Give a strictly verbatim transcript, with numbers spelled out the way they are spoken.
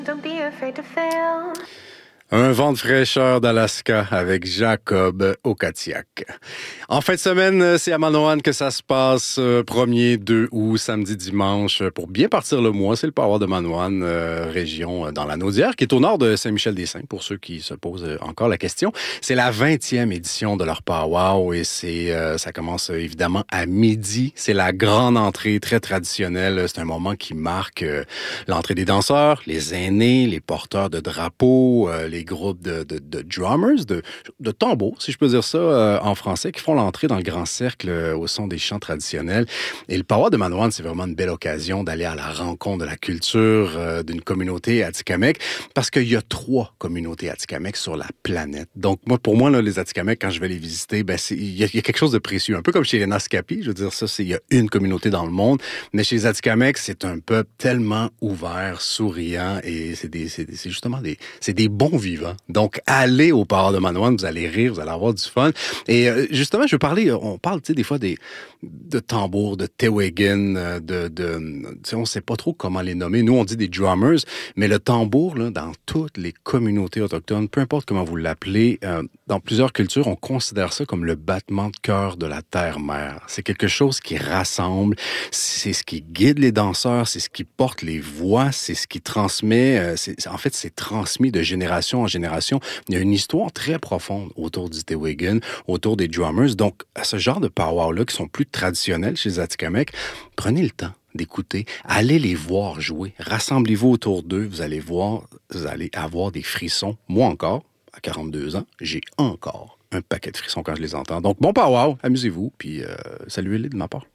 Don't be afraid to fail. Un vent de fraîcheur d'Alaska avec Jacob Okatiak. En fin de semaine, c'est à Manoan que ça se passe, premier, deux août, samedi, dimanche, pour bien partir le mois. C'est le Powwow de Manoan, euh, région euh, dans la Naudière, qui est au nord de Saint-Michel-des-Saints, pour ceux qui se posent encore la question. C'est la vingtième édition de leur Powwow et c'est, euh, ça commence euh, évidemment à midi. C'est la grande entrée très traditionnelle. C'est un moment qui marque euh, l'entrée des danseurs, les aînés, les porteurs de drapeaux, euh, les groupes de, de, de drummers, de, de tambours, si je peux dire ça euh, en français, qui font l'entrée dans le grand cercle euh, au son des chants traditionnels. Et le Powwow de Manoan, c'est vraiment une belle occasion d'aller à la rencontre de la culture euh, d'une communauté Atikamekw, parce qu'il y a trois communautés Atikamekw sur la planète. Donc, moi, pour moi, là, les Atikamekw, quand je vais les visiter, ben, c'est, il y, a, il y a quelque chose de précieux. Un peu comme chez les Naskapi, je veux dire, ça, c'est, il y a une communauté dans le monde, mais chez les Atikamekw, c'est un peuple tellement ouvert, souriant, et c'est, des, c'est, c'est justement des, c'est des bons vivants. Donc, allez au Powwow de Manoan, vous allez rire, vous allez avoir du fun. Et euh, justement, je veux parler, on parle, tu sais, des fois des, de tambours, de tewagin, de, de tu sais, on sait pas trop comment les nommer. Nous, on dit des drummers, mais le tambour, là, dans toutes les communautés autochtones, peu importe comment vous l'appelez, euh, dans plusieurs cultures, on considère ça comme le battement de cœur de la terre-mère. C'est quelque chose qui rassemble, c'est ce qui guide les danseurs, c'est ce qui porte les voix, c'est ce qui transmet, euh, c'est, en fait, c'est transmis de génération en génération. Il y a une histoire très profonde autour du tewagin, autour des drummers. Donc, à ce genre de powwow-là, qui sont plus traditionnels chez les Atikamekw, prenez le temps d'écouter, allez les voir jouer, rassemblez-vous autour d'eux, vous allez voir, vous allez avoir des frissons. Moi encore, à quarante-deux ans, j'ai encore un paquet de frissons quand je les entends. Donc, bon powwow, amusez-vous, puis euh, saluez-les de ma part.